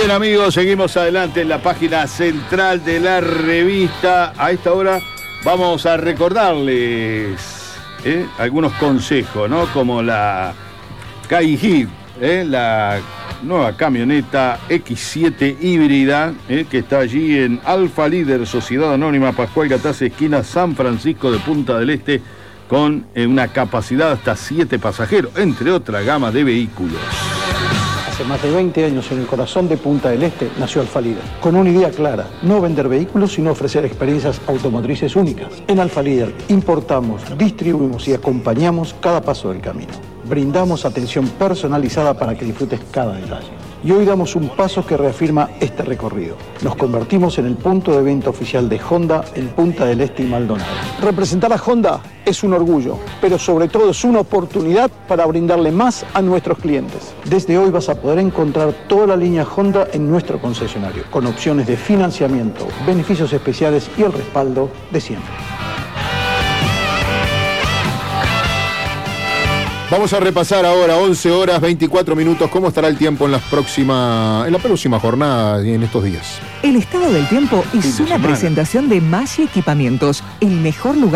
Bueno, amigos, seguimos adelante en la página central de la revista. A esta hora vamos a recordarles algunos consejos, ¿no? Como la Kai-Hit, la nueva camioneta X7 híbrida, que está allí en Alfa Líder, Sociedad Anónima Pascual Gataz, esquina San Francisco de Punta del Este, con una capacidad hasta 7 pasajeros, entre otra gama de vehículos. Hace más de 20 años, en el corazón de Punta del Este, nació Alfa Líder, con una idea clara: no vender vehículos, sino ofrecer experiencias automotrices únicas. En Alfa Líder importamos, distribuimos y acompañamos cada paso del camino. Brindamos atención personalizada para que disfrutes cada detalle. Y hoy damos un paso que reafirma este recorrido. Nos convertimos en el punto de venta oficial de Honda en Punta del Este y Maldonado. Representar a Honda es un orgullo, pero sobre todo es una oportunidad para brindarle más a nuestros clientes. Desde hoy vas a poder encontrar toda la línea Honda en nuestro concesionario, con opciones de financiamiento, beneficios especiales y el respaldo de siempre. Vamos a repasar ahora, 11 horas 24 minutos, cómo estará el tiempo en la próxima jornada y en estos días. El estado del tiempo es una presentación de Maggi Equipamientos, el mejor lugar